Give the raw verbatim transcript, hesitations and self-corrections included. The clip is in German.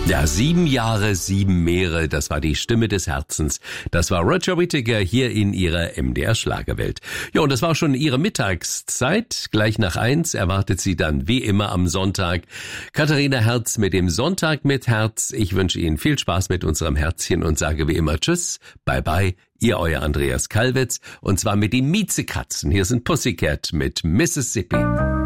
Ja, sieben Jahre, sieben Meere, das war die Stimme des Herzens. Das war Roger Whittaker hier in ihrer M D R-Schlagerwelt. Ja, und das war schon ihre Mittagszeit. Gleich nach eins erwartet sie dann wie immer am Sonntag Katharina Herz mit dem Sonntag mit Herz. Ich wünsche Ihnen viel Spaß mit unserem Herzchen und sage wie immer Tschüss, bye bye, ihr euer Andreas Kalwitz. Und zwar mit den Miezekatzen. Hier sind Pussycat mit Mississippi.